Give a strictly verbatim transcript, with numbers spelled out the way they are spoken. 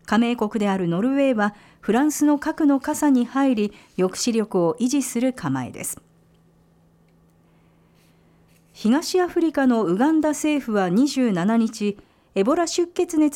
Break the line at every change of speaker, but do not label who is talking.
加盟国であるノルウェーはフランスの核の傘に入り、抑止力を維持する構えです。東アフリカのウガンダ政府はにじゅうしちにち、エボラ出血熱